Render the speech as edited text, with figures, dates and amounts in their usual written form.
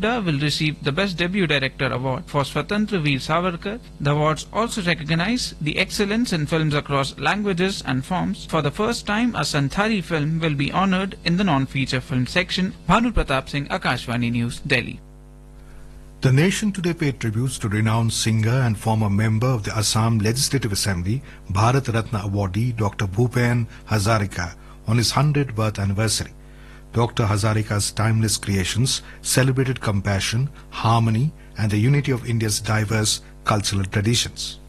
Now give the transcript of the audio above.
Hooda will receive the Best Debut Director Award for Swatantra Veer Savarkar. The awards also recognize the excellence in films across languages and forms. For the first time, a Santhali film will be honoured in the non-feature film section. Bhanu Pratap Singh, Akashvani News, Delhi. The nation today paid tributes to renowned singer and former member of the Assam Legislative Assembly, Bharat Ratna awardee Dr. Bhupen Hazarika on his 100th birth anniversary. Dr. Hazarika's timeless creations celebrated compassion, harmony and the unity of India's diverse cultural traditions.